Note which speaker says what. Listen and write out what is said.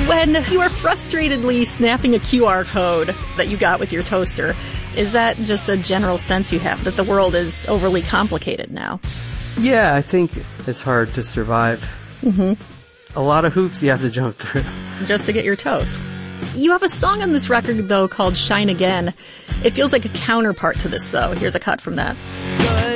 Speaker 1: When you are frustratedly snapping a QR code that you got with your toaster, is that just a general sense you have that the world is overly complicated now?
Speaker 2: Yeah, I think it's hard to survive. A lot of hoops you have to jump through.
Speaker 1: Just to get your toast. You have a song on this record, though, called Shine Again. It feels like a counterpart to this, though. Here's a cut from that.